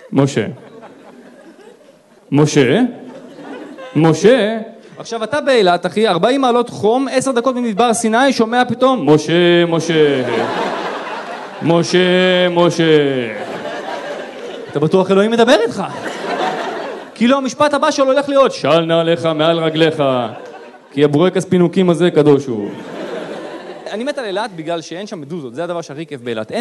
משה. משה? משה? עכשיו אתה באילת, אחי, 40 מעלות חום, 10 דקות במדבר סיני, שומע פתאום, משה, משה. משה, משה. אתה בטוח אלוהים מדבר איתך. כאילו המשפט הבא שלו הולך להיות, של נעליך מעל רגליך, כי הבורקס פינוקים הזה קדוש הוא. אני מת על אילת בגלל שאין שם מדוזות, זה הדבר שהכי כיף באילת.